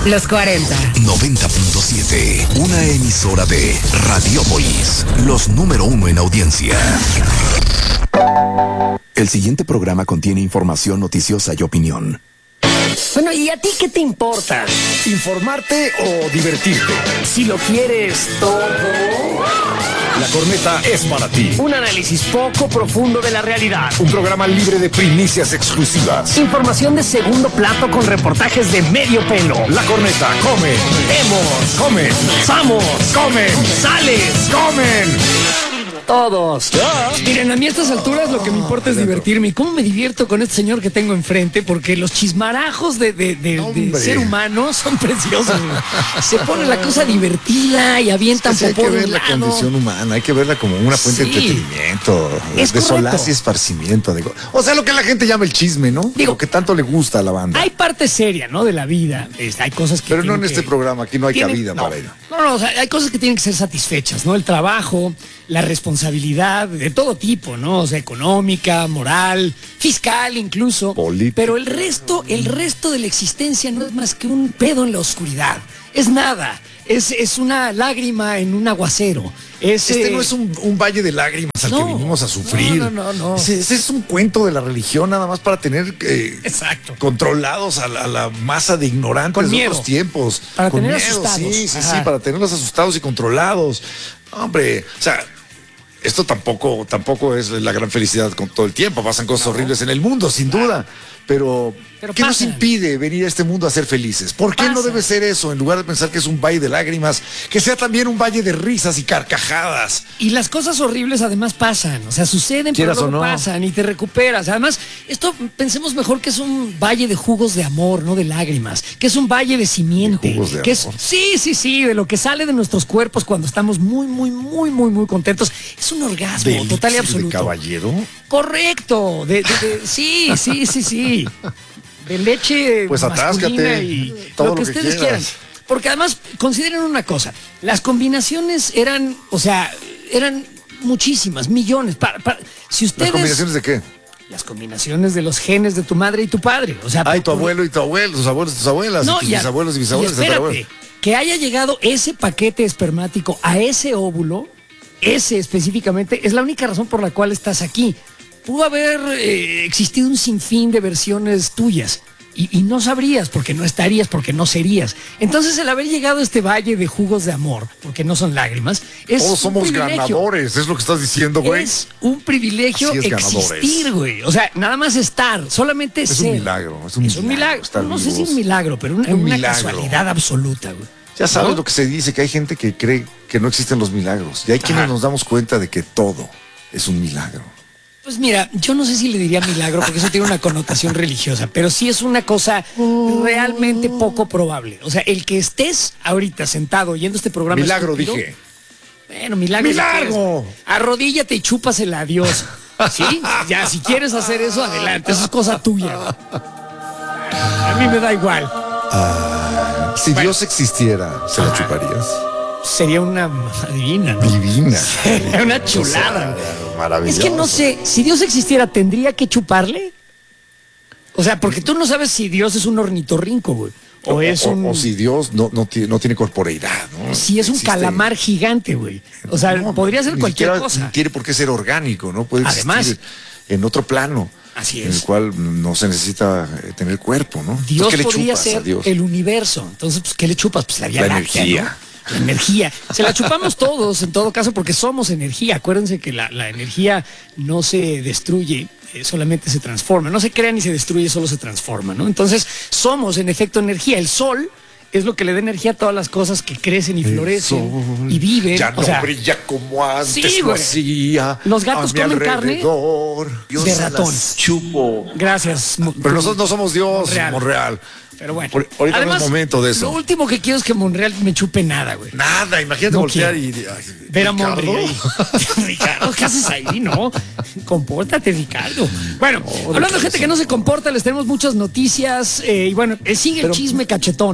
Los 40. 90.7. Una emisora de Radiópolis. Los número 1 en audiencia. El siguiente programa contiene información noticiosa y opinión. Bueno, ¿y a ti qué te importa? ¿Informarte o divertirte? Si lo quieres todo. La corneta es para ti. Un análisis poco profundo de la realidad. Un programa libre de primicias exclusivas. Información de segundo plato con reportajes de medio pelo. La corneta come. Vemos. Comen. Vamos. Comen. Sales. Comen. Todos. Miren, a mí a estas alturas lo que me importa es divertirme. ¿Y cómo me divierto con este señor que tengo enfrente? Porque los chismarajos de ser humano son preciosos. Se pone la cosa divertida y avientan hay que por ver un la lado. condición humana, hay que verla como una fuente de entretenimiento, Es de correcto. solaz y esparcimiento. O sea, lo que la gente llama el chisme, ¿no? Digo, lo que tanto le gusta a la banda. Hay parte seria, ¿no? De la vida. Hay cosas que Pero no en tienen este programa, aquí no hay cabida no, para ello. No, o sea, hay cosas que tienen que ser satisfechas, ¿no? El trabajo, la responsabilidad de todo tipo, ¿no? O sea, económica, moral, fiscal incluso. Política. Pero el resto de la existencia no es más que un pedo en la oscuridad. Es nada. Es una lágrima en un aguacero. Este no es un valle de lágrimas al que vinimos a sufrir. No. Ese es un cuento de la religión nada más para tener Exacto. controlados a la masa de ignorantes Con de miedo. otros tiempos. Para Con tener miedo, asustados. sí, Ajá. para tenerlos asustados y controlados. Hombre, o sea, esto tampoco es la gran felicidad con todo el tiempo. Pasan cosas horribles en el mundo, sin duda. Pero ¿qué nos impide venir a este mundo a ser felices? ¿Por qué no debe ser eso? En lugar de pensar que es un valle de lágrimas, que sea también un valle de risas y carcajadas. Y las cosas horribles además pasan, o sea, suceden, pero Quieras o luego no. pasan y te recuperas. Además, esto pensemos mejor que es un valle de jugos de amor, no de lágrimas, que es un valle de simiente. De jugos de que amor. Sí, de lo que sale de nuestros cuerpos cuando estamos muy contentos. Es un orgasmo ¿De total y elixir absoluto. de caballero? Correcto. Sí. De leche Pues masculina atáscate, y todo lo que lo que ustedes quieras. quieran. Porque además, consideren una cosa, las combinaciones eran muchísimas, millones. Si ustedes... ¿Las combinaciones de qué? Las combinaciones de los genes de tu madre y tu padre. O sea, Ay, tu abuelo y tu abuelo, tus abuelos y tus abuelas, y tus bisabuelos y bisabuelos. y espérate, que haya llegado ese paquete espermático a ese óvulo, ese específicamente, es la única razón por la cual estás aquí. Pudo haber existido un sinfín de versiones tuyas y no sabrías, porque no estarías, porque no serías. Entonces el haber llegado a este valle de jugos de amor, porque no son lágrimas, es Todos un somos privilegio. ganadores, es lo que estás diciendo, güey. Es un privilegio Así es, ganadores. existir, güey. O sea, nada más estar, solamente Es ser. un milagro, Es un milagro. estar No sé si vivos. un milagro, pero una milagro. casualidad absoluta, güey. Ya sabes ¿No? lo que se dice, que hay gente que cree que no existen los milagros. Y hay quienes nos damos cuenta de que todo es un milagro. Pues mira, yo no sé si le diría milagro, porque eso tiene una connotación religiosa, pero sí es una cosa realmente poco probable. O sea, el que estés ahorita sentado oyendo este programa. Milagro, estúpido, dije. Bueno, milagro. ¡Milagro! Arrodíllate y chúpasela a Dios. ¿Sí? Ya, si quieres hacer eso, adelante. Eso es cosa tuya. A mí me da igual. Si Dios existiera, ¿se la chuparías? Sería una divina, ¿no? Divina. Una chulada. Maravilloso. Es que no sé, si Dios existiera, ¿tendría que chuparle? O sea, porque tú no sabes si Dios es un ornitorrinco, güey. O si Dios no tiene corporeidad, ¿no? Si es un Existe- calamar gigante, güey. O sea, No, podría ser ni cualquier siquiera cosa. Tiene por qué ser orgánico, ¿no? Puede Además. existir en otro plano. Así En es. el cual no se necesita tener cuerpo, ¿no? Dios Entonces, ¿qué le podría chupas a ser Dios? el universo. Entonces, pues, ¿qué le chupas? Pues la Vía La Láctea, energía. ¿no? La energía. Se la chupamos todos, en todo caso, porque somos energía. Acuérdense que la energía no se destruye, solamente se transforma. No se crea ni se destruye, solo se transforma, ¿no? Entonces, somos, en efecto, energía. El sol es lo que le da energía a todas las cosas que crecen y florecen y viven. Ya no O sea, brilla como antes sí, lo güey. hacía. Los gatos a mi comen carne alrededor. Yo de se las ratón. chupo. Gracias. Pero nosotros no somos Dios, Monreal. Monreal. Pero bueno. Ahorita Además, no es momento de eso. Lo último que quiero es que Monreal me chupe nada, güey. Nada, imagínate No voltear quiero. y... Ver a ¿Ricardo? Monreal ahí. Ricardo, ¿qué haces ahí? No, compórtate, Ricardo. Bueno, hablando de gente que no se comporta, les tenemos muchas noticias y bueno, sigue el Pero- chisme cachetón, ¿no? Espérame,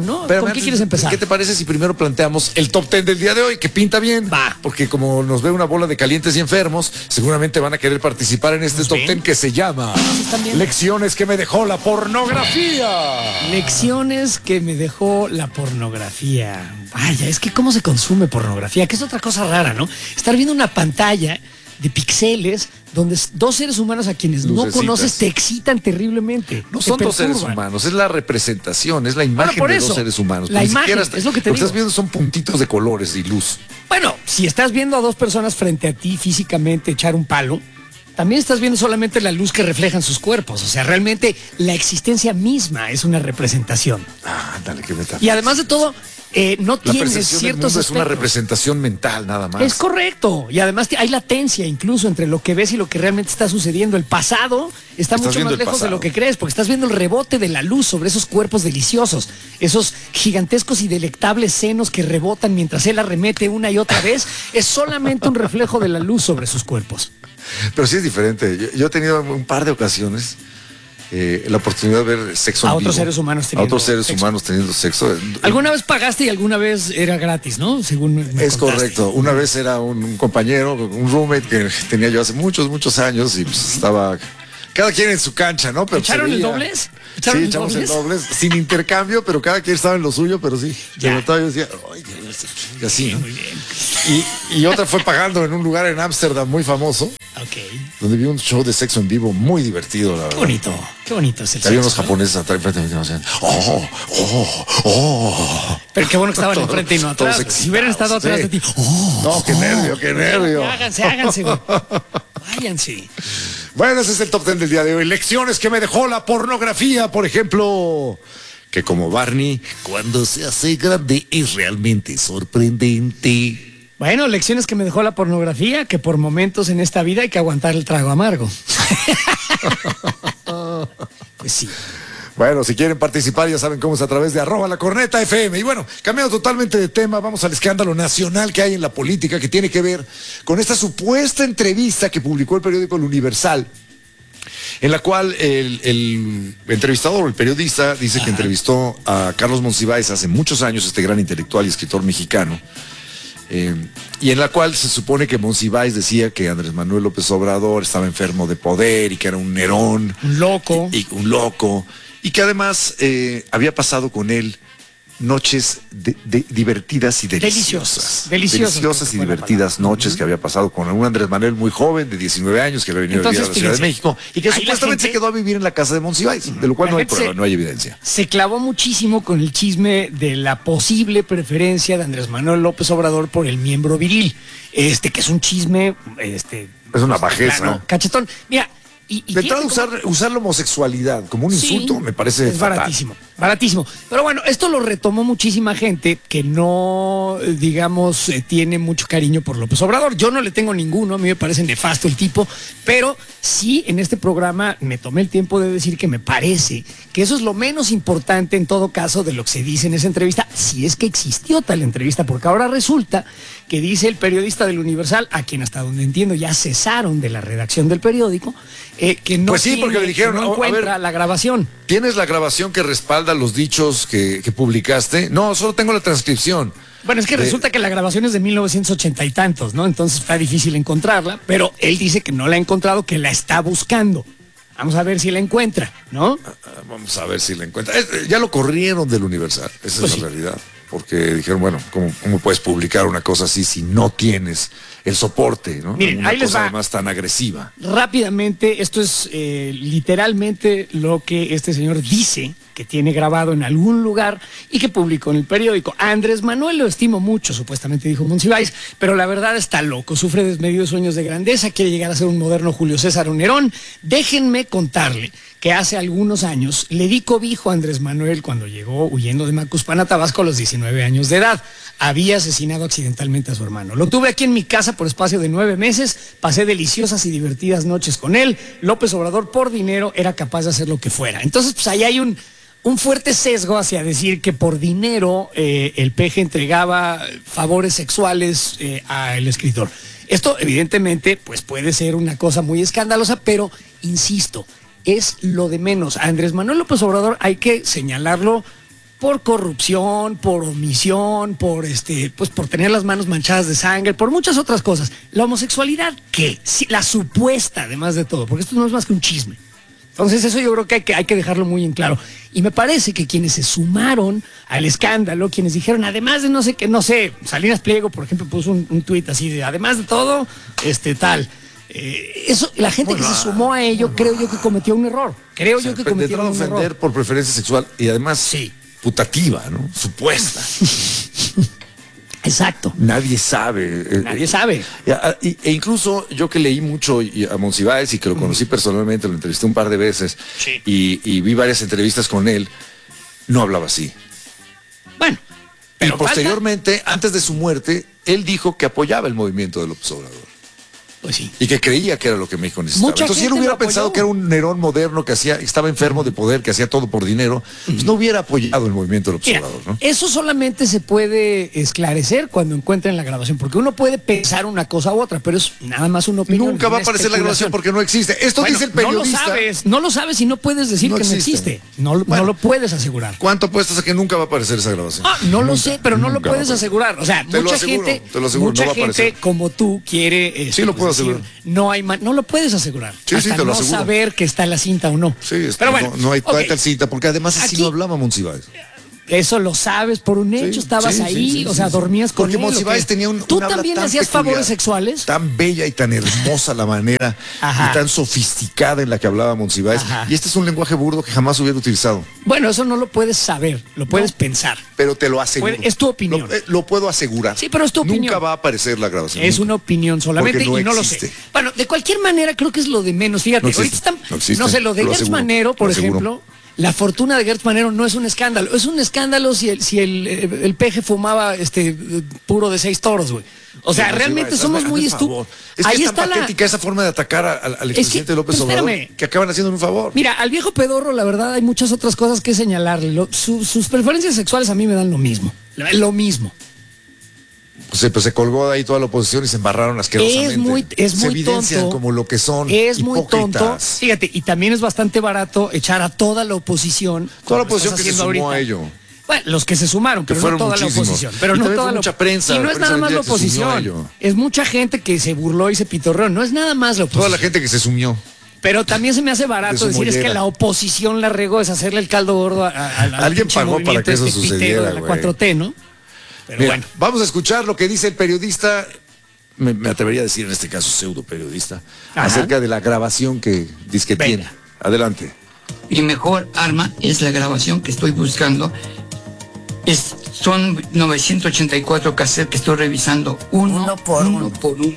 ¿Con qué quieres empezar? ¿Qué te parece si primero planteamos el top 10 del día de hoy? Que pinta bien. Va. Porque como nos ve una bola de calientes y enfermos, seguramente van a querer participar en este top 10 que se llama Lecciones que me dejó la pornografía. Lecciones que me dejó la pornografía. Vaya, es que cómo se consume pornografía, que es otra cosa rara, ¿no? Estar viendo una pantalla de píxeles donde dos seres humanos a quienes no conoces te excitan terriblemente. No son dos seres humanos, es la representación, es la imagen de dos seres humanos. La imagen, es lo que te digo. Lo que estás viendo son puntitos de colores y luz. Bueno, si estás viendo a dos personas frente a ti físicamente echar un palo, también estás viendo solamente la luz que reflejan sus cuerpos. O sea, realmente la existencia misma es una representación. Dale, qué metáfora. Y además de todo, no tienes ciertos es una representación mental nada más. Es correcto. Y además hay latencia incluso entre lo que ves y lo que realmente está sucediendo. El pasado está mucho más lejos de lo que crees, porque estás viendo el rebote de la luz sobre esos cuerpos deliciosos, esos gigantescos y delectables senos que rebotan mientras él arremete una y otra vez. Es solamente un reflejo de la luz sobre sus cuerpos. Pero sí es diferente. Yo he tenido un par de ocasiones la oportunidad de ver sexo a en otros vivo. seres humanos teniendo a otros seres sexo. humanos teniendo sexo. Alguna vez pagaste y alguna vez era gratis, ¿no? Según me es contaste. Correcto. Una vez era un compañero, un roommate que tenía yo hace muchos años y pues estaba cada quien en su cancha, ¿no? Pero ¿echaron el dobles? Sí, echamos el dobles sin intercambio, pero cada quien estaba en lo suyo, pero sí. Yo decía, ay, y así, ¿no? Muy bien. Y otra fue pagando en un lugar en Ámsterdam muy famoso. Ok. Donde vi un show de sexo en vivo muy divertido, la verdad. Qué bonito es el sexo. Había unos japoneses atrás enfrente de mí que me decían, Pero qué bueno que estaban enfrente y no atrás. Si hubieran estado atrás de ti. No, qué nervio. Háganse, güey. Váyanse. Bueno, ese es el top 10 del día de hoy. Lecciones que me dejó la pornografía, por ejemplo, que como Barney, cuando se hace grande es realmente sorprendente. Bueno, lecciones que me dejó la pornografía, que por momentos en esta vida hay que aguantar el trago amargo. Pues sí. Bueno, si quieren participar ya saben cómo es a través de @lacorneta_fm. Y bueno, cambiando totalmente de tema, vamos al escándalo nacional que hay en la política que tiene que ver con esta supuesta entrevista que publicó el periódico El Universal, en la cual el entrevistador, el periodista, dice que entrevistó a Carlos Monsiváis hace muchos años, este gran intelectual y escritor mexicano, y en la cual se supone que Monsiváis decía que Andrés Manuel López Obrador estaba enfermo de poder y que era un Nerón. Un loco. Un loco. Y que además había pasado con él noches divertidas y deliciosas. Deliciosas y divertidas noches que había pasado con un Andrés Manuel muy joven, de 19 años, que había venido a vivir a la Ciudad de México, y que supuestamente se quedó a vivir en la casa de Monsiváis, de lo cual no hay prueba, no hay evidencia. Se clavó muchísimo con el chisme de la posible preferencia de Andrés Manuel López Obrador por el miembro viril, que es un chisme, es una bajeza, ¿no? Cachetón. Mira, de entrada usar la homosexualidad como un insulto me parece es baratísimo. Pero bueno, esto lo retomó muchísima gente que no, digamos, tiene mucho cariño por López Obrador. Yo no le tengo ninguno, a mí me parece nefasto el tipo, pero sí en este programa me tomé el tiempo de decir que me parece que eso es lo menos importante en todo caso de lo que se dice en esa entrevista, si es que existió tal entrevista, porque ahora resulta que dice el periodista del Universal, a quien hasta donde entiendo ya cesaron de la redacción del periódico, que no, pues sí, porque le dijeron, no encuentra la grabación. ¿Tienes la grabación que respalda los dichos que publicaste? No, solo tengo la transcripción. Bueno, es que resulta que la grabación es de 1980 y tantos, ¿no? Entonces está difícil encontrarla, pero él dice que no la ha encontrado, que la está buscando. Vamos a ver si la encuentra, ¿no? Vamos a ver si la encuentra. Ya lo corrieron del Universal, esa es la realidad. Porque dijeron, bueno, ¿cómo puedes publicar una cosa así si no tienes el soporte, ¿no? Miren, una ahí les cosa va. Además tan agresiva. Rápidamente, esto es literalmente lo que este señor dice que tiene grabado en algún lugar y que publicó en el periódico. A Andrés Manuel lo estimo mucho, supuestamente dijo Monsiváis, pero la verdad está loco, sufre desmedidos sueños de grandeza, quiere llegar a ser un moderno Julio César o Nerón. Déjenme contarle que hace algunos años le di cobijo a Andrés Manuel cuando llegó huyendo de Macuspana, Tabasco, a los 19 años de edad. Había asesinado accidentalmente a su hermano. Lo tuve aquí en mi casa por espacio de 9 meses, pasé deliciosas y divertidas noches con él. López Obrador, por dinero, era capaz de hacer lo que fuera. Entonces, pues ahí hay un fuerte sesgo hacia decir que por dinero el peje entregaba favores sexuales al escritor. Esto, evidentemente, pues puede ser una cosa muy escandalosa, pero, insisto, es lo de menos. A Andrés Manuel López Obrador hay que señalarlo por corrupción, por omisión, pues por tener las manos manchadas de sangre, por muchas otras cosas. La homosexualidad, ¿qué? Sí, la supuesta, además de todo, porque esto no es más que un chisme. Entonces eso yo creo que hay que dejarlo muy en claro. Y me parece que quienes se sumaron al escándalo, quienes dijeron, además de no sé, Salinas Pliego, por ejemplo, puso un tuit así de, además de todo, tal. Eso, la gente que se sumó a ello, creo yo que cometió un error. Creo yo que cometió un error. Ofender por preferencia sexual y además sí, putativa, ¿no? Supuesta. Exacto. Nadie sabe. Nadie sabe. E incluso yo que leí mucho a Monsiváis y que lo conocí personalmente, lo entrevisté un par de veces, sí, y vi varias entrevistas con él, no hablaba así. Bueno, pero y posteriormente, antes de su muerte, él dijo que apoyaba el movimiento de López Obrador. Pues sí. Y que creía que era lo que México necesitaba. Entonces, si él hubiera pensado que era un Nerón moderno que estaba enfermo de poder, que hacía todo por dinero, pues no hubiera apoyado el movimiento del observador, ¿no? Eso solamente se puede esclarecer cuando encuentren la grabación, porque uno puede pensar una cosa u otra, pero es nada más una opinión. Nunca va a aparecer la grabación porque no existe. Esto dice el periodista. No lo sabes y no puedes decir que no existe. No lo puedes asegurar. ¿Cuánto apuestas a que nunca va a aparecer esa grabación? No lo sé, pero no lo puedes asegurar. O sea, mucha gente como tú quiere. Sí, lo puedo asegurar. No lo puedes asegurar. Sí, hasta te lo aseguro. Saber que está la cinta o no. Sí, pero bueno, no hay tal cinta, porque además así no hablaba Monsiváis. Eso lo sabes por un hecho, estabas ahí, o sea, dormías con él. Porque Monsiváis tenía ¿Tú también hacías favores sexuales? Tan bella y tan hermosa la manera y tan sofisticada en la que hablaba Monsiváis. Y este es un lenguaje burdo que jamás hubiera utilizado. Bueno, eso no lo puedes saber, lo puedes pensar. Pero te lo aseguro. Es tu opinión. Lo puedo asegurar. Sí, pero es tu opinión. Nunca va a aparecer la grabación. Es una opinión solamente y no lo sé. Bueno, de cualquier manera creo que es lo de menos. Fíjate, ahorita están, no sé, lo de Gertz Manero, por ejemplo. La fortuna de Gertz Manero no es un escándalo. Es un escándalo si el peje fumaba puro de 6 toros, güey. O sea, realmente somos muy estúpidos. Es que ahí es tan patética esa forma de atacar al expresidente López Obrador que acaban haciendo un favor. Mira, al viejo pedorro, la verdad, hay muchas otras cosas que señalarle. Sus preferencias sexuales a mí me dan lo mismo. Lo mismo. Pues se colgó de ahí toda la oposición y se embarraron asquerosamente. Es muy evidencian tonto. como lo que son. Es muy tonto. Fíjate, y también es bastante barato echar a toda la oposición. Toda la oposición que se sumó a ello. Bueno, los que se sumaron, pero no toda la oposición. Pero no toda mucha prensa. Y no es nada más la oposición. Es mucha gente que se burló y se pitorreó. No es nada más la oposición. Toda la gente que se sumió. Pero también se me hace barato decir es que la oposición la regó, es hacerle el caldo gordo a alguien pagó para que eso sucediera, de la 4T, ¿no? Pero mira, bueno. Vamos a escuchar lo que dice el periodista, me atrevería a decir en este caso pseudo periodista, acerca de la grabación que dice que tiene. Adelante. Mi mejor arma es la grabación que estoy buscando. Son 984 cassettes que estoy revisando uno por uno.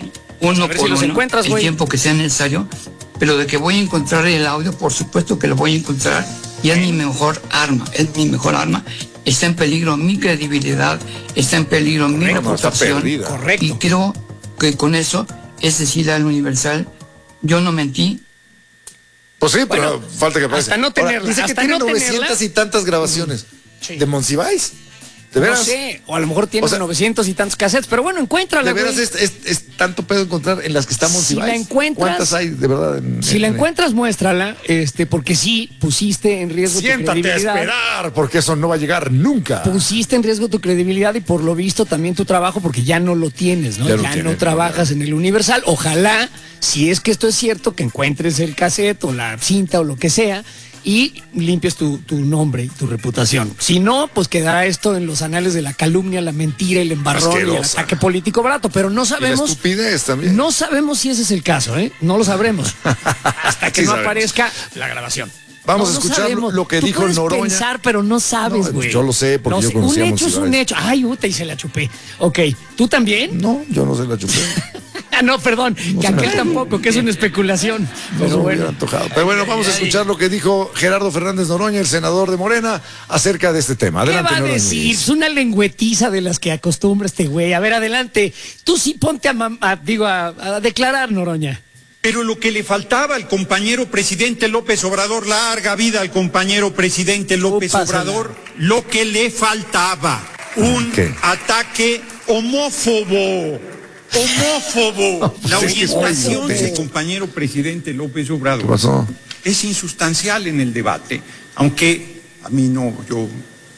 El tiempo que sea necesario, pero de que voy a encontrar el audio, por supuesto que lo voy a encontrar, y es mi mejor arma, Está en peligro mi credibilidad, está en peligro mi reputación. Correcto. Y creo que con eso, es decir, al Universal, yo no mentí. Pues sí, pero falta que aparezca. Hasta no tenerla. Ahora, dice que tiene 900 y tantas grabaciones. Sí. ¿De Monsiváis? ¿De veras? No sé, o a lo mejor tiene 900 y tantos cassettes, pero bueno, encuéntrala. De veras es tanto pedo encontrar en las que está Monsiváis. Si la encuentras, ¿cuántas hay de verdad? Si la encuentras, muéstrala, porque sí pusiste en riesgo tu credibilidad. Siéntate a esperar, porque eso no va a llegar nunca. Pusiste en riesgo tu credibilidad y por lo visto también tu trabajo, porque ya no lo tienes, ¿no? Ya no trabajas en el Universal. Ojalá, si es que esto es cierto, que encuentres el cassette o la cinta o lo que sea y limpies tu nombre y tu reputación. Si no, pues quedará esto en los anales de la calumnia, la mentira, el embarrón y el ataque político barato, pero no sabemos. Y la estupidez también. No sabemos si ese es el caso, ¿eh? No lo sabremos hasta que no aparezca la grabación. Vamos a escuchar lo que dijo Noroña. Pensar, pero no sabes, güey. Yo lo sé porque yo conocía a un hecho es un hecho. Ay, y se la chupé. Ok, ¿tú también? No, yo no se la chupé. No, perdón, que aquel tampoco, que es una especulación. Pero bueno. Antojado. Pero bueno, vamos a escuchar lo que dijo Gerardo Fernández Noroña, el senador de Morena, acerca de este tema. Adelante, ¿qué va a decir? Es una lengüetiza de las que acostumbra este güey. A ver, adelante. Tú sí ponte a declarar, Noroña. Pero lo que le faltaba al compañero presidente López Obrador, larga vida al compañero presidente López Obrador, lo que le faltaba, un ataque homófobo. La orientación del compañero presidente López Obrador es insustancial en el debate, aunque a mí no, yo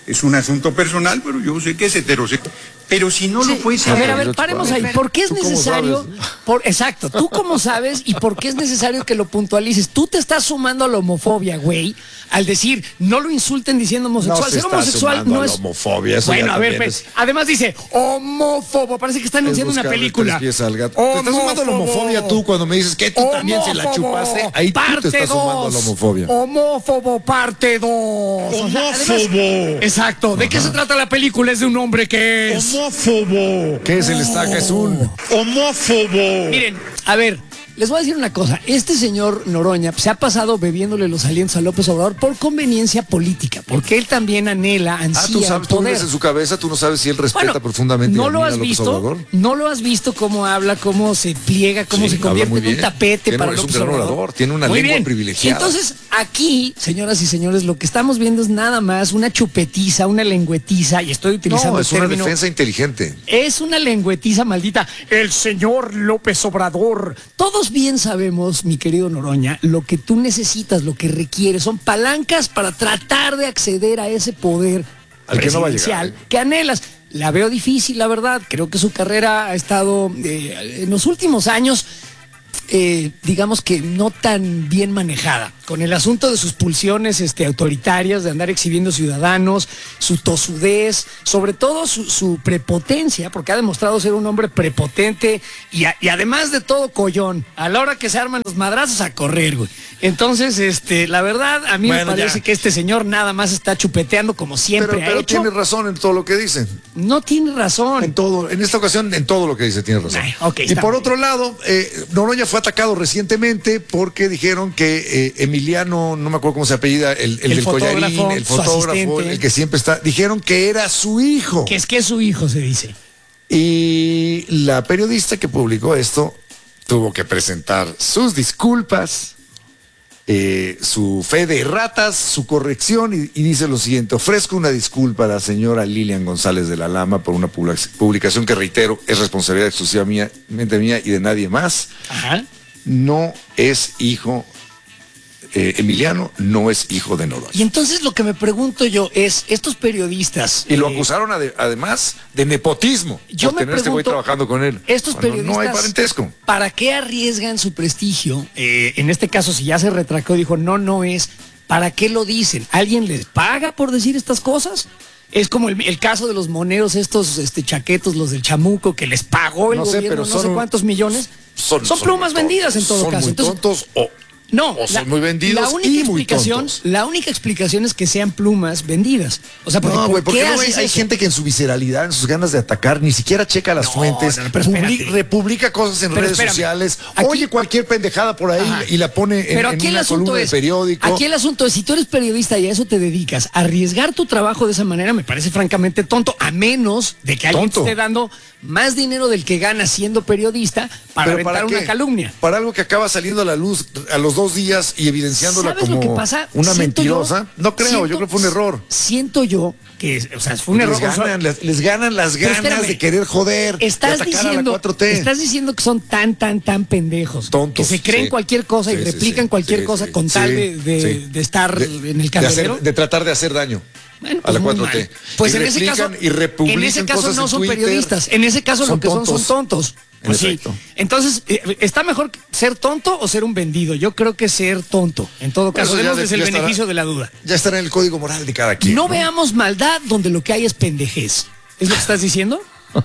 es un asunto personal, pero yo sé que es heterosexual. Pero si no lo fuese... A ver, paremos ahí. ¿Por qué es necesario? Exacto, ¿tú cómo sabes y por qué es necesario que lo puntualices? Tú te estás sumando a la homofobia, güey, al decir, no lo insulten diciendo homosexual. No ser homosexual no es... homofobia, eso bueno, a ver, pues, además dice, homófobo, parece que está anunciando una película. Te estás sumando a la homofobia tú cuando me dices que tú también se la chupaste. Ahí tú te estás sumando a la homofobia. Homófobo, parte 2. Homófobo. Exacto. ¿De qué se trata la película? Es de un hombre que es... Homófobo. ¿Qué es el estaca? Es un homófobo. Miren, a ver, les voy a decir una cosa. Este señor Noroña se ha pasado bebiéndole los alientos a López Obrador por conveniencia política, porque él también ansía tú sabes, poder. Tú ves en su cabeza, tú no sabes si él respeta profundamente no a lo has López visto, Obrador. No lo has visto cómo habla, cómo se pliega, cómo se convierte en un tapete para López Obrador. Es un gran orador, tiene una lengua privilegiada. Entonces, aquí, señoras y señores, lo que estamos viendo es nada más una chupetiza, una lengüetiza, y estoy utilizando el término. Es una defensa inteligente. Es una lengüetiza maldita. El señor López Obrador. Todos bien sabemos, mi querido Noroña, lo que tú necesitas, lo que requieres, son palancas para tratar de acceder a ese poder al que no va a llegar, que anhelas. La veo difícil, la verdad. Creo que su carrera ha estado en los últimos años, digamos que no tan bien manejada, con el asunto de sus pulsiones autoritarias, de andar exhibiendo ciudadanos, su tosudez, sobre todo su prepotencia, porque ha demostrado ser un hombre prepotente y además de todo collón. A la hora que se arman los madrazos, a correr, güey. Entonces, la verdad, a mí me parece que este señor nada más está chupeteando como siempre ha hecho. Pero tiene razón en todo lo que dice. No tiene razón. En todo, en esta ocasión, en todo lo que dice tiene razón. Y por otro lado, Noroña fue atacado recientemente porque dijeron que Emiliano, no me acuerdo cómo se apellida, el del collarín, el fotógrafo, el que siempre está, dijeron que era su hijo. Que es su hijo, se dice. Y la periodista que publicó esto tuvo que presentar sus disculpas, su fe de ratas, su corrección, y dice lo siguiente: ofrezco una disculpa a la señora Lilian González de la Lama por una publicación que, reitero, es responsabilidad exclusivamente mía y de nadie más. Ajá. No es hijo, Emiliano no es hijo de Noroña. Y entonces lo que me pregunto yo es, estos periodistas... Y lo acusaron además de nepotismo, yo por tener este güey trabajando con él. Estos periodistas, no hay parentesco. ¿Para qué arriesgan su prestigio? En este caso, si ya se retractó, dijo, no es, ¿para qué lo dicen? ¿Alguien les paga por decir estas cosas? Es como el caso de los moneros, estos chaquetos, los del Chamuco, que les pagó el gobierno no sé cuántos millones. Son plumas vendidas en todo caso. Son muy tontos o son muy vendidos y muy tontos. La única explicación es que sean plumas vendidas. O sea, porque hay gente que en su visceralidad, en sus ganas de atacar, ni siquiera checa las fuentes, republica cosas en redes sociales, oye cualquier pendejada por ahí y la pone en una columna de periódico. Aquí el asunto es, si tú eres periodista y a eso te dedicas, arriesgar tu trabajo de esa manera me parece francamente tonto, a menos de que alguien te esté dando más dinero del que gana siendo periodista para aventar una calumnia. Para algo que acaba saliendo a la luz a los 2 días y evidenciándola como una mentirosa. No creo, yo creo que fue un error. Siento yo que, fue un error. Les ganan las ganas de querer joder, de atacar a la 4T. Estás diciendo que son tan pendejos. Tontos. Que se creen cualquier cosa y replican cualquier cosa con tal de estar en el candelero. De tratar de hacer daño. Bueno, a la 4T. Pues en ese caso no son periodistas. En ese caso lo que son tontos. Pues sí. Entonces, ¿está mejor ser tonto o ser un vendido? Yo creo que ser tonto. En todo caso, démosles el beneficio de la duda. Ya estará en el código moral de cada quien. No veamos maldad donde lo que hay es pendejez. ¿Es lo que estás diciendo?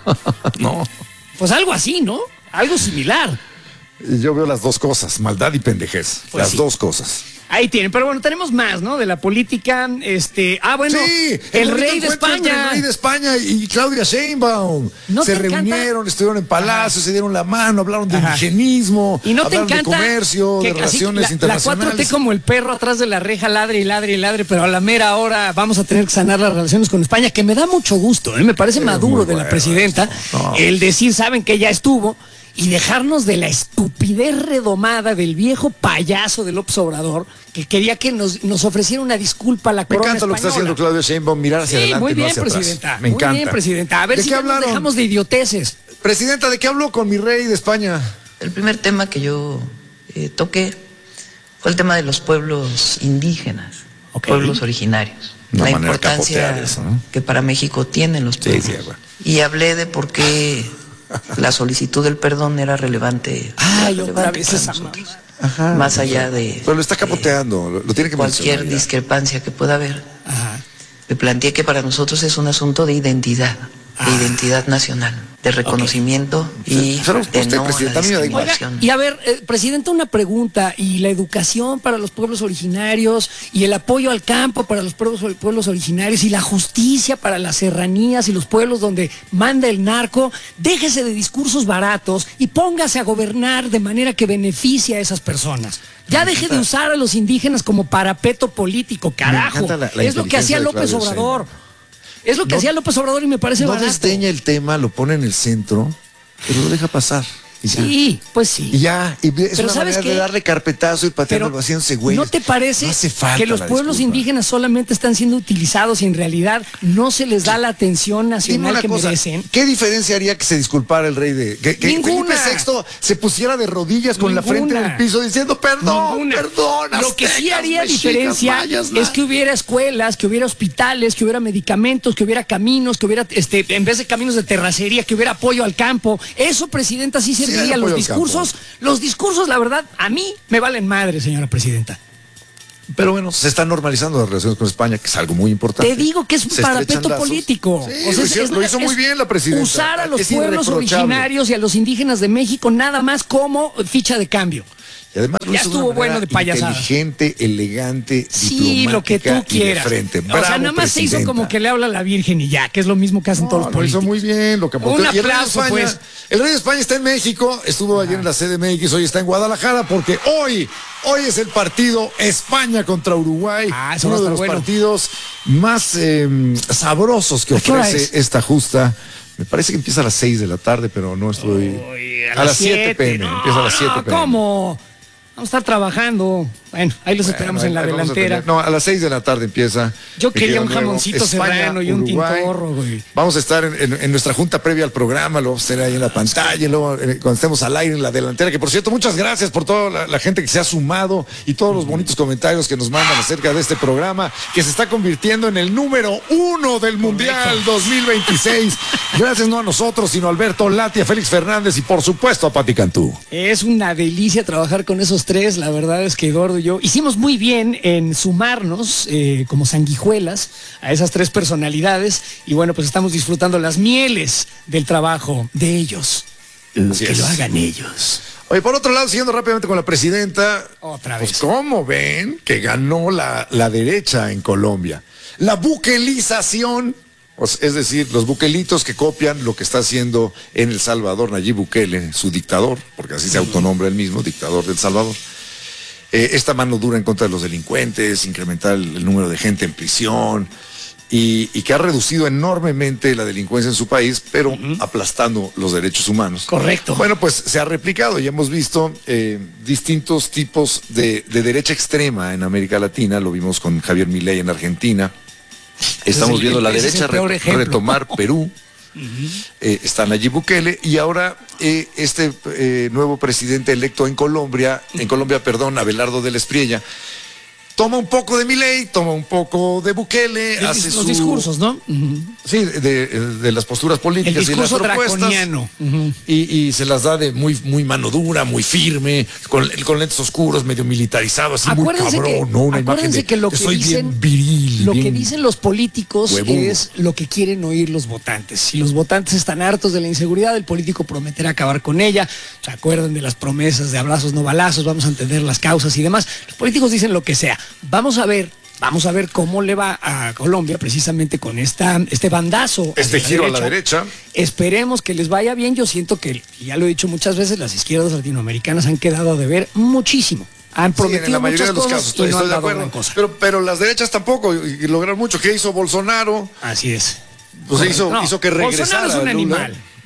No. Pues algo así, ¿no? Algo similar. Yo veo las dos cosas, maldad y pendejez. Pues las dos cosas. Ahí tienen, pero bueno, tenemos más, ¿no? De la política, Sí, el rey de España. El rey de España y Claudia Sheinbaum se reunieron, estuvieron en Palacio, se dieron la mano, hablaron de indigenismo, y no te hablaron encanta de comercio, de relaciones internacionales. La 4T como el perro atrás de la reja, ladre y ladre y ladre, pero a la mera hora vamos a tener que sanar las relaciones con España, que me da mucho gusto, me parece maduro de la presidenta, el decir, saben que ya estuvo, y dejarnos de la estupidez redomada del viejo payaso de López Obrador, que quería que nos ofreciera una disculpa a la corona española. Me encanta lo que está haciendo Claudia Sheinbaum, mirar hacia adelante, muy bien, no hacia presidenta. Atrás. Me encanta. Muy bien, presidenta. A ver si nos dejamos de idioteces. Presidenta, ¿de qué habló con mi rey de España? El primer tema que yo toqué fue el tema de los pueblos indígenas, pueblos originarios. la importancia eso, ¿no? Que para México tienen los pueblos. Sí, y hablé de por qué la solicitud del perdón era relevante. Otra vez esa Ajá, más allá de... Pero lo está capoteando, lo tiene que cualquier discrepancia que pueda haber. Le planteé que para nosotros es un asunto de identidad nacional, de reconocimiento y de no a la discriminación. Y a ver, Presidenta, una pregunta, y la educación para los pueblos originarios, y el apoyo al campo para los pueblos originarios, y la justicia para las serranías y los pueblos donde manda el narco, déjese de discursos baratos y póngase a gobernar de manera que beneficie a esas personas. Ya deje de usar a los indígenas como parapeto político, carajo. Es lo que hacía López Obrador. Es lo que hacía López Obrador y me parece barato. No desdeña el tema, lo pone en el centro, pero lo deja pasar. Sí, pues sí. Y ya, y es una manera de darle carpetazo y patearlo, haciéndose güey. ¿No te parece que los pueblos indígenas solamente están siendo utilizados y en realidad no se les da la atención nacional que merecen? ¿Qué diferencia haría que se disculpara el rey de... que Felipe VI se pusiera de rodillas con la frente en el piso diciendo perdón? Lo que sí haría diferencia es que hubiera escuelas, que hubiera hospitales, que hubiera medicamentos, que hubiera caminos, que hubiera, en vez de caminos de terracería, que hubiera apoyo al campo. Eso, Presidenta, sí se los discursos, la verdad, a mí me valen madre, señora Presidenta. Pero bueno, se están normalizando las relaciones con España, que es algo muy importante. Te digo que es un parapeto político. Sí, lo hizo muy bien la Presidenta. Usar a los pueblos originarios y a los indígenas de México nada más como ficha de cambio. Y además ya estuvo bueno de payasadas. Inteligente, elegante, sí, lo que tú quieras. Bravo, o sea, nada más se hizo como que le habla a la Virgen y ya, que es lo mismo que hacen todos los políticos. Lo hizo muy bien, lo que un aplauso, pues. El rey de España está en México, estuvo ayer en la CDMX, hoy está en Guadalajara, porque hoy es el partido España contra Uruguay. Eso uno de los partidos más sabrosos que ofrece esta justa. Me parece que empieza a las 6 de la tarde, pero no estoy... a las 7 p.m. Empieza a las 7 p.m. ¿Cómo? Vamos a estar trabando. Bueno, ahí los esperamos en la delantera. A las 6 de la tarde empieza. Yo quería un jamoncito serrano y un tintorro, güey. Vamos a estar en nuestra junta previa al programa, lo vamos a tener ahí en la pantalla, y luego cuando estemos al aire en la delantera, que por cierto, muchas gracias por toda la gente que se ha sumado y todos los bonitos comentarios que nos mandan acerca de este programa, que se está convirtiendo en el número 1 del Mundial 2026. Gracias no a nosotros, sino a Alberto Lati, a Félix Fernández y por supuesto a Pati Cantú. Es una delicia trabajar con esos tres. La verdad es que Eduardo y yo hicimos muy bien en sumarnos como sanguijuelas a esas tres personalidades y bueno, pues estamos disfrutando las mieles del trabajo de ellos. Que lo hagan ellos. Oye, por otro lado, siguiendo rápidamente con la presidenta, otra vez. Pues, ¿cómo ven que ganó la derecha en Colombia? La buquelización, es decir, los buquelitos que copian lo que está haciendo en El Salvador Nayib Bukele, su dictador, porque así se autonombra él mismo, dictador del Salvador. Esta mano dura en contra de los delincuentes, incrementar el número de gente en prisión y que ha reducido enormemente la delincuencia en su país, pero aplastando los derechos humanos. Correcto. Bueno, pues se ha replicado y hemos visto distintos tipos de derecha extrema en América Latina. Lo vimos con Javier Milei en Argentina. Estamos viendo la derecha retomar Perú. Está Nayib Bukele y ahora este nuevo presidente electo en Colombia, Abelardo del Espriella, toma un poco de Milei, toma un poco de Bukele, hace los discursos, ¿no? Sí, de las posturas políticas y las propuestas. Y se las da de muy mano dura, muy firme, con lentes oscuros, medio militarizado, así acuérdense muy cabrón, que, ¿no? Una imagen de que lo que soy dicen, bien viril. Lo que dicen los políticos huevudo. Es lo que quieren oír los votantes. Si los votantes están hartos de la inseguridad, el político prometerá acabar con ella. ¿Se acuerdan de las promesas de abrazos no balazos? Vamos a entender las causas y demás. Los políticos dicen lo que sea. Vamos a ver cómo le va a Colombia precisamente con este bandazo. Este giro a la derecha. Esperemos que les vaya bien. Yo siento que, ya lo he dicho muchas veces, las izquierdas latinoamericanas han quedado a deber muchísimo. Han prometido en la mayoría muchas de los cosas casos, estoy de acuerdo. Pero las derechas tampoco y lograron mucho. ¿Qué hizo Bolsonaro? Así es. Pues hizo que regresara. Bolsonaro es un animal.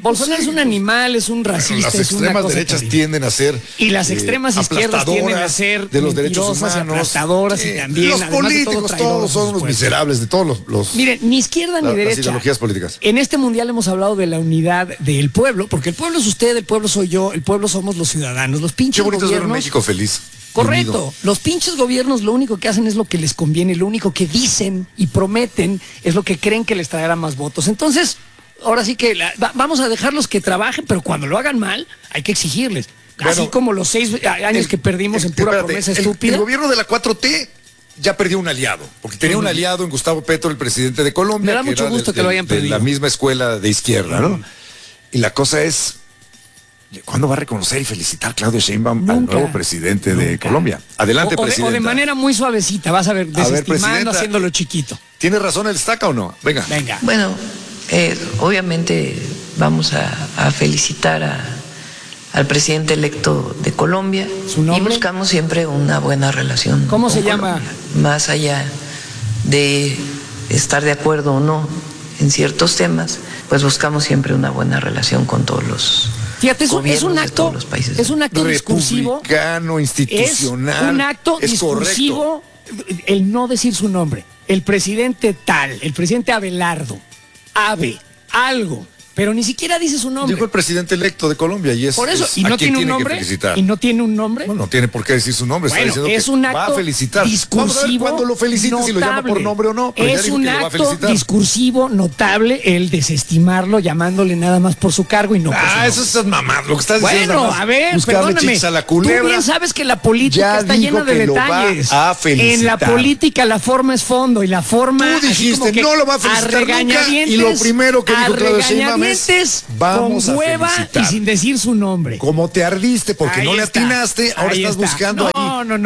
Bolsonaro es un animal, es un racista. Las extremas derechas tienden a ser. Y las extremas izquierdas tienden a ser de los derechos humanos. Aplastadoras y también. Los políticos, todos son unos miserables de todos los. Miren, ni izquierda ni derecha. Las ideologías políticas. En este mundial hemos hablado de la unidad del pueblo, porque el pueblo es usted, el pueblo soy yo, el pueblo somos los ciudadanos. Los pinches gobiernos. Qué bonito es ver un México feliz. Correcto. Unido. Los pinches gobiernos lo único que hacen es lo que les conviene, lo único que dicen y prometen es lo que creen que les traerá más votos. Entonces, ahora sí que vamos a dejarlos que trabajen, pero cuando lo hagan mal, hay que exigirles. Bueno, así como los 6 años que perdimos en pura promesa estúpida. El gobierno de la 4T ya perdió un aliado, porque tenía un aliado en Gustavo Petro, el presidente de Colombia. Me da mucho gusto que lo hayan perdido. De la misma escuela de izquierda, ¿no? Y la cosa es, ¿cuándo va a reconocer y felicitar Claudia Sheinbaum al nuevo presidente de Colombia? Adelante, presidenta. O de manera muy suavecita, vas a ver, desestimando, haciéndolo chiquito. ¿Tiene razón el Estaca o no? Venga. Bueno, obviamente vamos a felicitar al presidente electo de Colombia. ¿Su nombre? Y buscamos siempre una buena relación. ¿Cómo se llama? Colombia. Más allá de estar de acuerdo o no en ciertos temas, pues buscamos siempre una buena relación con todos los. Fíjate, es un acto discursivo. Republicano, institucional. Es un acto discursivo el no decir su nombre. El presidente tal, el presidente Abelardo, algo. Pero ni siquiera dice su nombre. Dijo el presidente electo de Colombia y es. Por eso, ¿y no tiene un nombre? ¿Y no tiene un nombre? No tiene por qué decir su nombre. Bueno, está diciendo es un acto va a felicitar. Discursivo. Vamos a ver cuándo lo felicite, si lo llama por nombre o no. Es un acto discursivo notable el desestimarlo llamándole nada más por su cargo y no por su nombre. Eso es mamá. Lo que estás diciendo. Bueno, a ver, perdóname. A la culebra. Tú bien sabes que la política está llena de detalles. En la política la forma es fondo y la forma. Tú dijiste, no lo va a felicitar nunca. Y lo primero que dijo Claudia Sheinbaum es vamos a felicitar. Y sin decir su nombre. Como te ardiste porque ahí no le atinaste, ahora estás buscando ahí.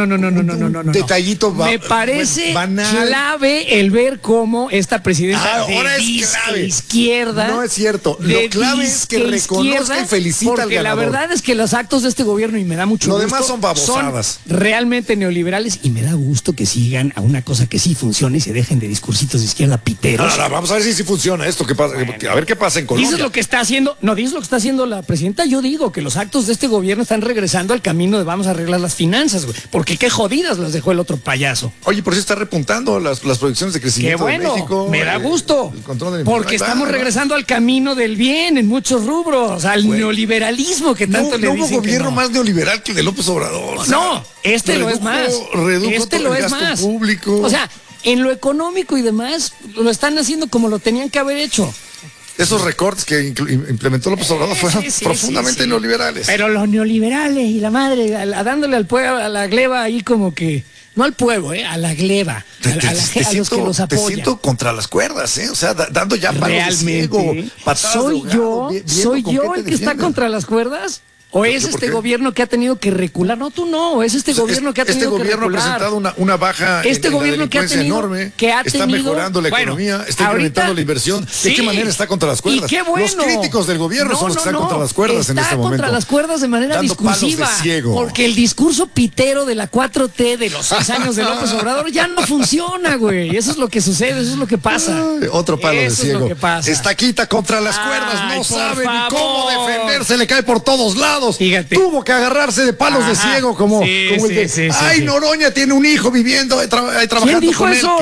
No. Detallito me parece clave el ver cómo esta presidenta de izquierda. No es cierto. Lo clave es que reconozca y felicita al ganador. Porque la verdad es que los actos de este gobierno, y me da mucho gusto, lo demás son babosadas. Son realmente neoliberales y me da gusto que sigan a una cosa que sí funciona y se dejen de discursitos de izquierda piteros. Ahora, vamos a ver si sí funciona esto. ¿Qué pasa? A ver qué pasa en Colombia. Dices lo que está haciendo. No, dices lo que está haciendo la presidenta. Yo digo que los actos de este gobierno están regresando al camino de vamos a arreglar las finanzas, güey. Porque qué jodidas las dejó el otro payaso. Oye, por si está repuntando las proyecciones de crecimiento de México. Me da gusto. Porque estamos regresando al camino del bien en muchos rubros, al neoliberalismo que tanto le dicen. No hubo gobierno más neoliberal que el de López Obrador. O sea, no, lo es más. Este lo es más. Público. O sea, en lo económico y demás, lo están haciendo como lo tenían que haber hecho. Esos recortes que implementó López Obrador fueron profundamente neoliberales. Pero los neoliberales y la madre, dándole al pueblo, a la gleba ahí como que, no al pueblo, a la gleba, a los que los apoyan. Te siento contra las cuerdas, o sea, dando ya palos de ciego, patadas ¿Soy yo el que está contra las cuerdas? ¿O es este gobierno que ha tenido que recular? No, tú no. Es este gobierno que ha tenido que recular. Este gobierno ha presentado una baja gobierno que ha tenido enorme. Está mejorando la economía, está incrementando la inversión. ¿De qué manera está contra las cuerdas? Qué bueno. Los críticos del gobierno son los que están contra las cuerdas en este momento. Está contra las cuerdas de manera discursiva. Porque el discurso pitero de la 4T de los 6 años de López Obrador ya no funciona, güey. Eso es lo que sucede, eso es lo que pasa. Otro palo de ciego. Estaquita contra las cuerdas, no sabe ni cómo defenderse, le cae por todos lados. Fíjate. Tuvo que agarrarse de palos de ciego como el de Noroña tiene un hijo viviendo trabajando. ¿Quién dijo eso?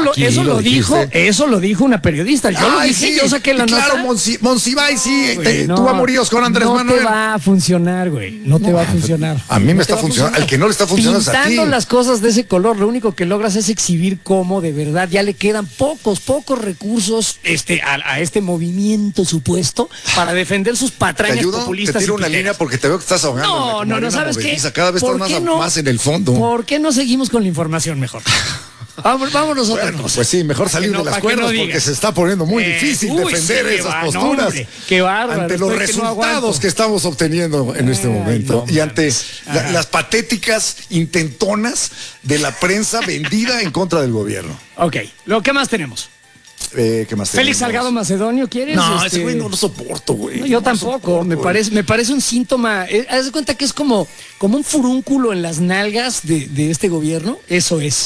Eso lo dijo una periodista. Yo lo dije, yo saqué la nota. Claro, Monsiváis tuvo amoríos con Andrés Manuel. No te va a funcionar, güey. No te va a funcionar. A mí me está funcionando. Al que no le está funcionando es a ti. Pintando las cosas de ese color, lo único que logras es exhibir cómo de verdad ya le quedan pocos recursos a este movimiento supuesto para defender sus patrañas populistas. Te tiro una línea porque te veo que estás ahogando. No, ¿sabes qué? Cada vez estás más en el fondo. ¿Por qué no seguimos con la información mejor? Vámonos a otra cosa. Pues sí, mejor salir de las cuerdas porque se está poniendo muy difícil defender esas posturas. Qué bárbaro. Ante los resultados que estamos obteniendo en este momento y ante las patéticas intentonas de la prensa vendida en contra del gobierno. Ok, ¿qué más tenemos? ¿Qué más Félix Salgado Macedonio, ¿quieres? No, ese güey no lo soporto, güey. No, yo tampoco, me parece un síntoma. Haz de cuenta que es como un furúnculo en las nalgas de este gobierno. Eso es.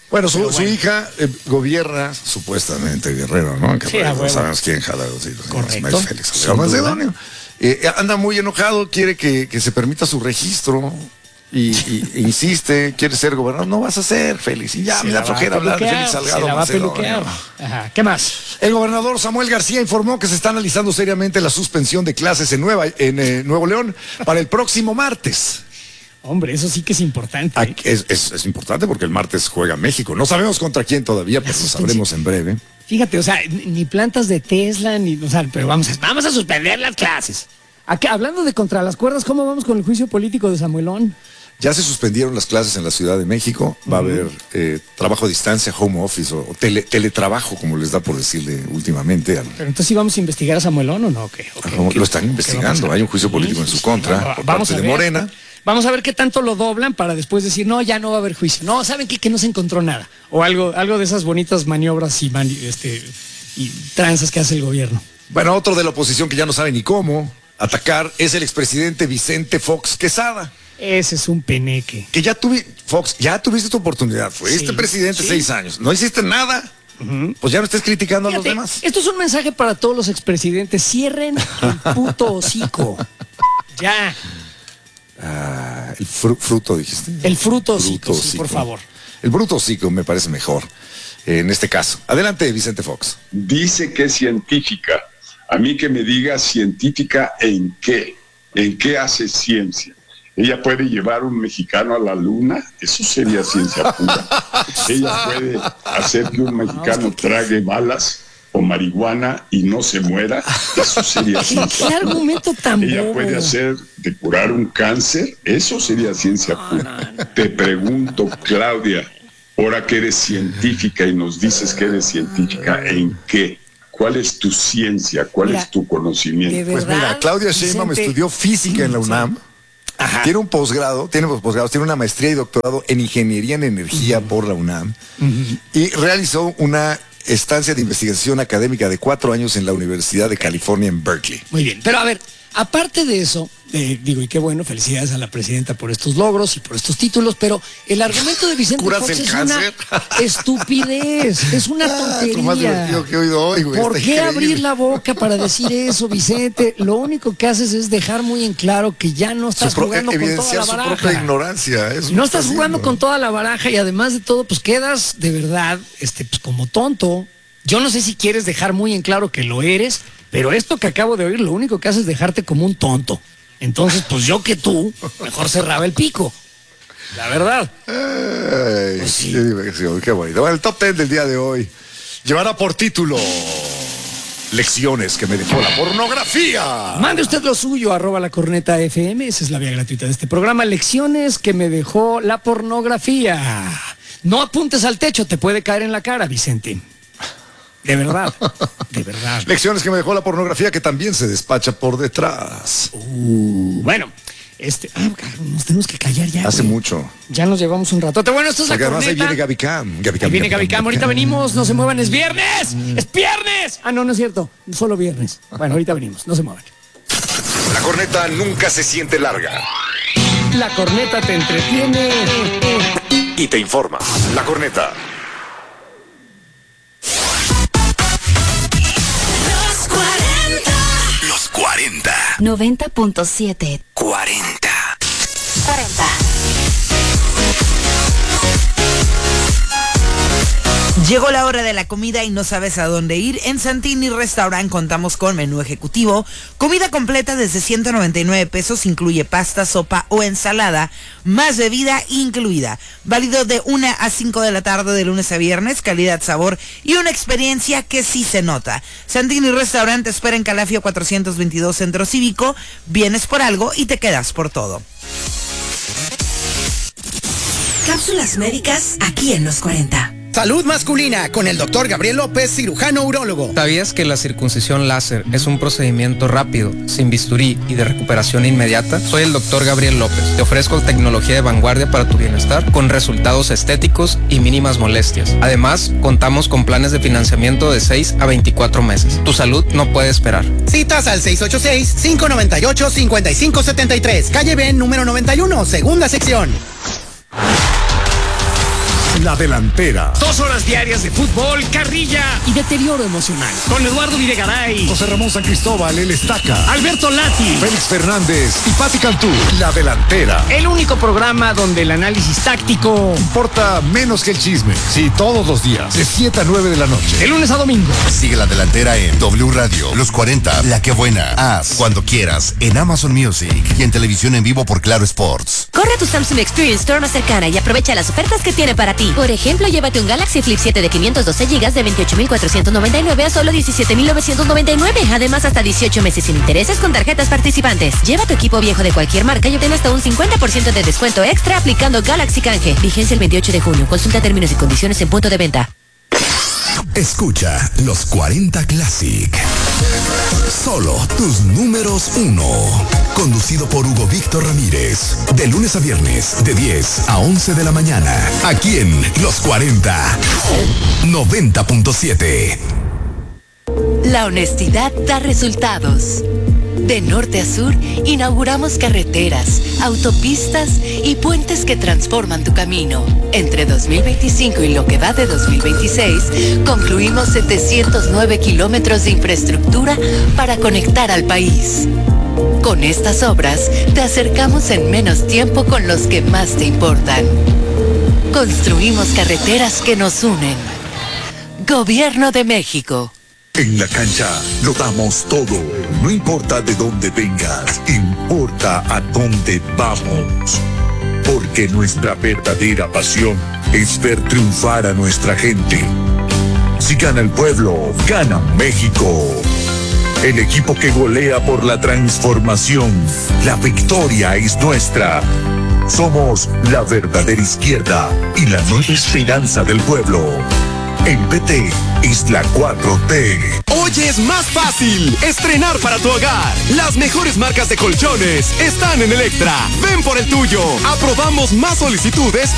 Bueno, su hija gobierna, supuestamente, Guerrero, ¿no? Que sí, no sabemos quién jala. Correcto. Félix Macedonio. Anda muy enojado, quiere que se permita su registro y insiste, quiere ser gobernador. No vas a ser, Félix. Y ya me da flojera hablar de Félix Salgado. Se la va a peluquear. Ajá. ¿Qué más? El gobernador Samuel García informó que se está analizando seriamente la suspensión de clases en Nuevo León para el próximo martes. Hombre, eso sí que es importante. Es importante porque el martes juega México. No sabemos contra quién todavía, pero lo sabremos en breve. Fíjate, o sea, ni plantas de Tesla, pero vamos a suspender las clases. Hablando de contra las cuerdas, ¿cómo vamos con el juicio político de Samuelón? Ya se suspendieron las clases en la Ciudad de México. Va a haber trabajo a distancia, home office o teletrabajo, como les da por decirle últimamente. Pero entonces sí vamos a investigar a Samuelón o no, ¿qué? Lo están investigando. Hay un juicio político en su contra por parte de Morena. Vamos a ver qué tanto lo doblan para después decir, no, ya no va a haber juicio. No, ¿saben qué? Que no se encontró nada. O algo de esas bonitas maniobras y tranzas que hace el gobierno. Bueno, otro de la oposición que ya no sabe ni cómo atacar es el expresidente Vicente Fox Quesada. Ese es un peneque. Que Fox, ya tuviste tu oportunidad. Fuiste presidente 6 años. No hiciste nada. Pues ya no estés criticando a los demás. Esto es un mensaje para todos los expresidentes. Cierren el puto hocico. Ya. El fruto, dijiste. El fruto hocico, sí, por favor. El bruto hocico me parece mejor en este caso. Adelante, Vicente Fox. Dice que es científica. A mí que me diga científica en qué. ¿En qué hace ciencia? ¿Ella puede llevar un mexicano a la luna? Eso sería ciencia pura. ¿Ella puede hacer que un mexicano trague balas o marihuana y no se muera? Eso sería ciencia pura. ¿Qué argumento tan ¿Ella bobo? puede hacer de curar un cáncer? Eso sería ciencia pura. Te pregunto, Claudia, ahora que eres científica y nos dices que eres científica, ¿en qué? ¿Cuál es tu ciencia? ¿Cuál es tu conocimiento? Pues mira, Claudia Sheinbaum estudió física en la UNAM. Ajá. Tiene una maestría y doctorado en ingeniería en energía por la UNAM y realizó una estancia de investigación académica de 4 años en la Universidad de California en Berkeley. Muy bien, pero a ver, aparte de eso, y qué bueno, felicidades a la presidenta por estos logros y por estos títulos, pero el argumento de Vicente Fox es una estupidez, es una tontería. Lo más divertido que he oído hoy, güey. ¿Por qué abrir la boca para decir eso, Vicente? Lo único que haces es dejar muy en claro que ya no estás jugando con toda la baraja. Su propia ignorancia. No estás jugando con toda la baraja y además de todo, pues quedas de verdad pues como tonto. Yo no sé si quieres dejar muy en claro que lo eres, pero esto que acabo de oír, lo único que hace es dejarte como un tonto. Entonces, pues yo que tú, mejor cerraba el pico. La verdad. Pues sí. Qué diversión, qué bonito. Bueno, el top 10 del día de hoy llevará por título Lecciones que me dejó la pornografía. Mande usted lo suyo, @lacorneta_FM. Esa es la vía gratuita de este programa. Lecciones que me dejó la pornografía. No apuntes al techo, te puede caer en la cara, Vicente. De verdad, de verdad. Lecciones que me dejó la pornografía que también se despacha por detrás. Bueno, nos tenemos que callar ya. Hace mucho. Ya nos llevamos un ratote. Bueno, esto es porque la corneta. Además ahí viene Gaby Cam. Viene Gaby Cam. Ahorita venimos, no se muevan, es viernes. ¡Es viernes! Ah, no es cierto. Solo viernes. Bueno, ahorita venimos, no se muevan. La corneta nunca se siente larga. La corneta te entretiene y te informa. La corneta. Los 40. 90.7. 40. Llegó la hora de la comida y no sabes a dónde ir. En Santini Restaurant contamos con menú ejecutivo, comida completa desde 199 pesos, incluye pasta, sopa o ensalada, más bebida incluida. Válido de 1 a 5 de la tarde de lunes a viernes, calidad, sabor y una experiencia que sí se nota. Santini Restaurant te espera en Calafio 422 Centro Cívico. Vienes por algo y te quedas por todo. Cápsulas médicas aquí en los 40. Salud masculina con el doctor Gabriel López, cirujano urólogo. ¿Sabías que la circuncisión láser es un procedimiento rápido, sin bisturí y de recuperación inmediata? Soy el doctor Gabriel López. Te ofrezco tecnología de vanguardia para tu bienestar con resultados estéticos y mínimas molestias. Además, contamos con planes de financiamiento de 6 a 24 meses. Tu salud no puede esperar. Citas al 686-598-5573. Calle B, número 91, segunda sección. La Delantera. 2 horas diarias de fútbol, carrilla y deterioro emocional. Con Eduardo Videgaray, José Ramón San Cristóbal, el Estaca, Alberto Lati, Félix Fernández y Pati Cantú. La Delantera. El único programa donde el análisis táctico importa menos que el chisme. Sí, todos los días, de 7 a 9 de la noche. De lunes a domingo. Sigue La Delantera en W Radio, Los 40, La Que Buena, Haz, cuando quieras, en Amazon Music y en televisión en vivo por Claro Sports. Corre a tu Samsung Experience Store más cercana y aprovecha las ofertas que tiene para ti. Por ejemplo, llévate un Galaxy Flip 7 de 512 GB de 28.499 a solo 17.999. Además, hasta 18 meses sin intereses con tarjetas participantes. Lleva tu equipo viejo de cualquier marca y obtén hasta un 50% de descuento extra aplicando Galaxy Canje. Vigencia el 28 de junio. Consulta términos y condiciones en punto de venta. Escucha Los 40 Classic. Solo tus números 1. Conducido por Hugo Víctor Ramírez. De lunes a viernes, de 10 a 11 de la mañana. Aquí en Los 40. 90.7. La honestidad da resultados. De norte a sur, inauguramos carreteras, autopistas y puentes que transforman tu camino. Entre 2025 y lo que va de 2026, concluimos 709 kilómetros de infraestructura para conectar al país. Con estas obras, te acercamos en menos tiempo con los que más te importan. Construimos carreteras que nos unen. Gobierno de México. En la cancha lo damos todo. No importa de dónde vengas, importa a dónde vamos. Porque nuestra verdadera pasión es ver triunfar a nuestra gente. Si gana el pueblo, gana México. El equipo que golea por la transformación. La victoria es nuestra. Somos la verdadera izquierda y la nueva esperanza del pueblo. En PT es la 4T. Hoy es más fácil estrenar para tu hogar. Las mejores marcas de colchones están en Electra. Ven por el tuyo. Aprobamos más solicitudes